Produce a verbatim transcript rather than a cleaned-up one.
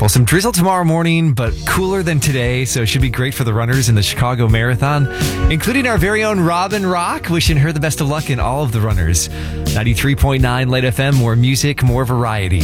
Well, some drizzle tomorrow morning, but cooler than today, so it should be great for the runners in the Chicago Marathon, including our very own Robin Rock. Wishing her the best of luck in all of the runners. ninety-three point nine Light F M, more music, more variety.